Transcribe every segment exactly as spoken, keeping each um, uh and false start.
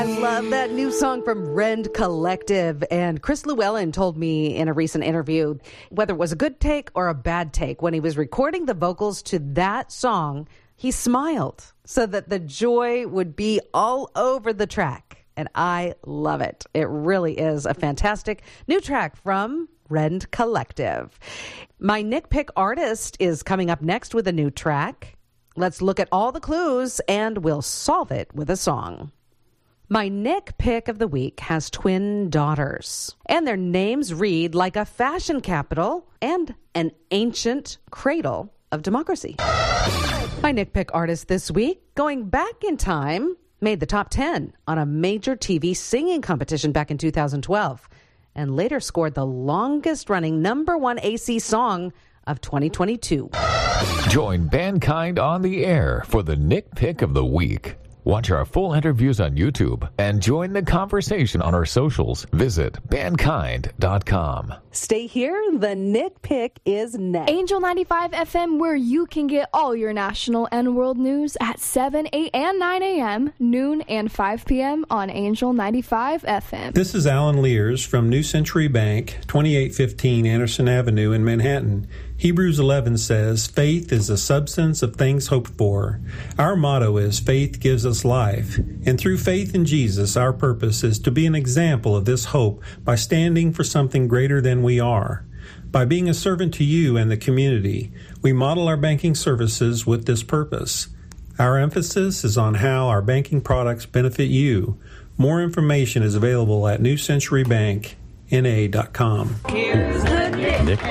I love that new song from Rend Collective. And Chris Llewellyn told me in a recent interview whether it was a good take or a bad take. When he was recording the vocals to that song, he smiled so that the joy would be all over the track. And I love it. It really is a fantastic new track from Rend Collective. My Nick Pick artist is coming up next with a new track. Let's look at all the clues and we'll solve it with a song. My Nick Pick of the week has twin daughters, and their names read like a fashion capital and an ancient cradle of democracy. My Nick Pick artist this week, going back in time, made the top ten on a major T V singing competition back in two thousand twelve, and later scored the longest-running number one A C song of twenty twenty-two. Join Bandkind on the air for the Nick Pick of the week. Watch our full interviews on YouTube and join the conversation on our socials. Visit bandkind dot com. Stay here. The Nick Pick is next. Angel ninety-five F M, where you can get all your national and world news at seven, eight, and nine a.m., noon, and five p.m. on Angel ninety-five F M. This is Alan Lears from New Century Bank, twenty-eight fifteen Anderson Avenue in Manhattan. Hebrews eleven says, faith is the substance of things hoped for. Our motto is, faith gives us life. And through faith in Jesus, our purpose is to be an example of this hope by standing for something greater than we are. By being a servant to you and the community, we model our banking services with this purpose. Our emphasis is on how our banking products benefit you. More information is available at new century bank n a dot com. Here's the Nick. Nick.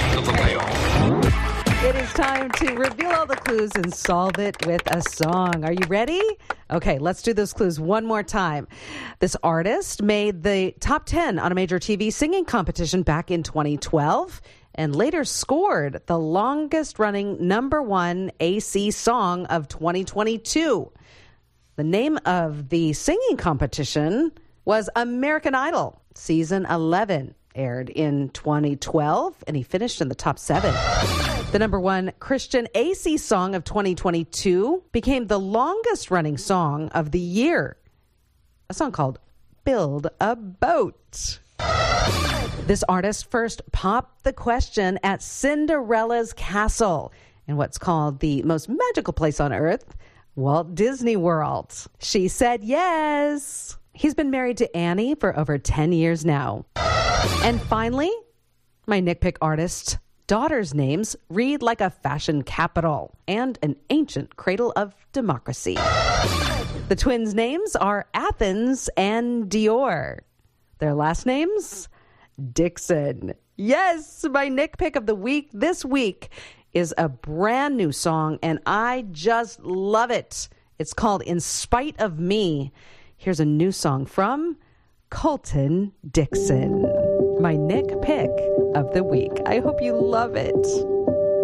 It is time to reveal all the clues and solve it with a song. Are you ready? Okay, let's do those clues one more time. This artist made the top ten on a major T V singing competition back in twenty twelve and later scored the longest-running number one A C song of twenty twenty-two. The name of the singing competition was American Idol, Season eleven. Aired in twenty twelve, and he finished in the top seven. The number one Christian A C song of twenty twenty-two became the longest-running song of the year, a song called Build a Boat. This artist first popped the question at Cinderella's castle in what's called the most magical place on earth, Walt Disney World. She said yes. He's been married to Annie for over ten years now. And finally, my Nick Pick artist's daughters' names read like a fashion capital and an ancient cradle of democracy. The twins' names are Athens and Dior. Their last names? Dixon. Yes, my Nick Pick of the week this week is a brand new song, and I just love it. It's called In Spite of Me. Here's a new song from Colton Dixon. My Nick Pick of the week. I hope you love it.